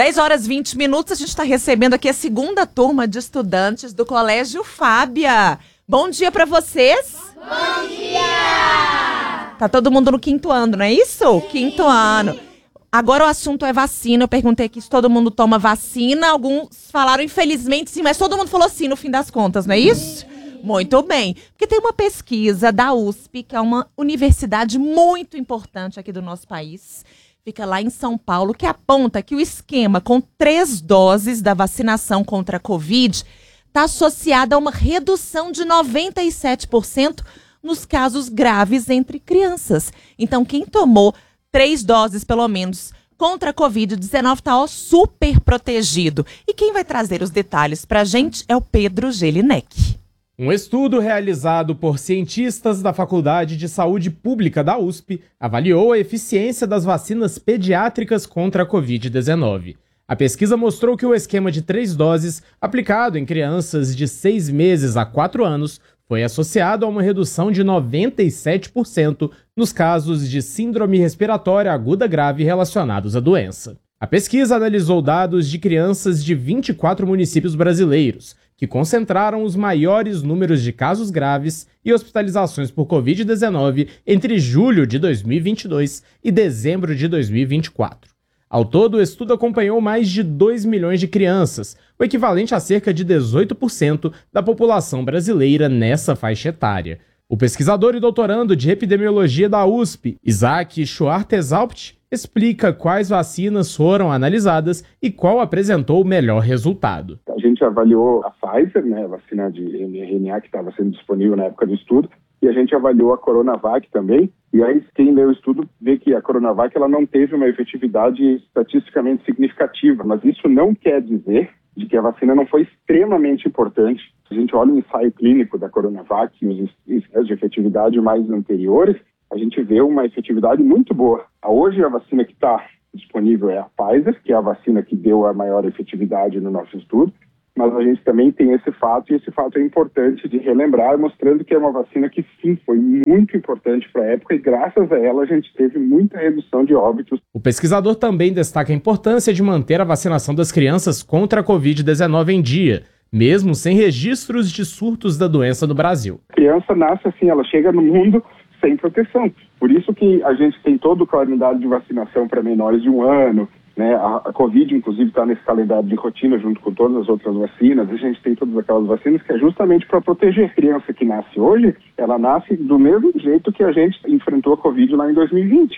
10 horas e 20 minutos, a gente está recebendo aqui a segunda turma de estudantes do Colégio Fábia. Bom dia para vocês. Bom dia! Tá todo mundo no quinto ano, não é isso? Sim. Quinto ano. Agora o assunto é vacina. Eu perguntei aqui se todo mundo toma vacina. Alguns falaram infelizmente sim, mas todo mundo falou sim no fim das contas, não é isso? Muito bem. Porque tem uma pesquisa da USP, que é uma universidade muito importante aqui do nosso país. Fica lá em São Paulo, que aponta que o esquema com 3 doses da vacinação contra a Covid está associado a uma redução de 97% nos casos graves entre crianças. Então, quem tomou 3 doses, pelo menos, contra a Covid-19 está super protegido. E quem vai trazer os detalhes para a gente é o Pedro Gelinek. Um estudo realizado por cientistas da Faculdade de Saúde Pública da USP avaliou a eficiência das vacinas pediátricas contra a Covid-19. A pesquisa mostrou que o esquema de 3 doses, aplicado em crianças de 6 meses a 4 anos, foi associado a uma redução de 97% nos casos de síndrome respiratória aguda grave relacionados à doença. A pesquisa analisou dados de crianças de 24 municípios brasileiros, que concentraram os maiores números de casos graves e hospitalizações por Covid-19 entre julho de 2022 e dezembro de 2024. Ao todo, o estudo acompanhou mais de 2 milhões de crianças, o equivalente a cerca de 18% da população brasileira nessa faixa etária. O pesquisador e doutorando de epidemiologia da USP, Isaac Schwartz-Haupt, explica quais vacinas foram analisadas e qual apresentou o melhor resultado. A gente avaliou a Pfizer, a vacina de mRNA que estava sendo disponível na época do estudo, e a gente avaliou a Coronavac também. E aí, quem lê o estudo vê que a Coronavac ela não teve uma efetividade estatisticamente significativa, mas isso não quer dizer de que a vacina não foi extremamente importante. Se a gente olha o ensaio clínico da Coronavac e os ensaios de efetividade mais anteriores, a gente vê uma efetividade muito boa. Hoje, a vacina que está disponível é a Pfizer, que é a vacina que deu a maior efetividade no nosso estudo, mas a gente também tem esse fato, e esse fato é importante de relembrar, mostrando que é uma vacina que, sim, foi muito importante para a época, e graças a ela a gente teve muita redução de óbitos. O pesquisador também destaca a importância de manter a vacinação das crianças contra a Covid-19 em dia, mesmo sem registros de surtos da doença no Brasil. A criança nasce assim, ela chega no mundo sem proteção. Por isso que a gente tem todo o calendário de vacinação para menores de 1 ano, A Covid, inclusive, está nesse calendário de rotina junto com todas as outras vacinas. A gente tem todas aquelas vacinas que é justamente para proteger a criança que nasce hoje. Ela nasce do mesmo jeito que a gente enfrentou a Covid lá em 2020.